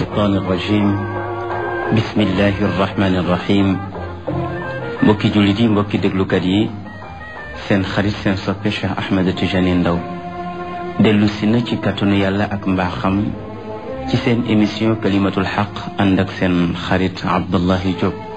الشيطان الرجيم بسم الله الرحمن الرحيم mbokki jullit yi mbokki déglukat yi seen xarit seen soppe Cheikh Ahmed Tidiane Ndao dellu si na ci kàttanu yàlla ak mbaaxam ci seen émission kalimatul xaq ànd ak seen xarit Abdullahi Diop